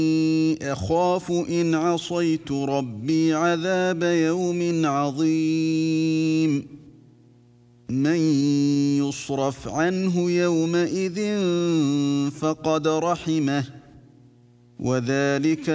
أخاف إن عصيت ربي عذاب يوم عظيم من يصرف عنه يومئذ فقد رحمه وذلك